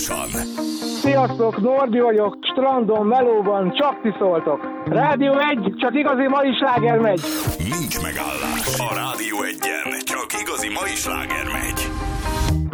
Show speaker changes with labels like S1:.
S1: Sziasztok, Norbi vagyok, strandon, melóban, csak ti szóltok. Rádió 1, csak igazi mai sláger megy.
S2: Nincs megállás. A Rádió 1-en csak igazi mai sláger megy.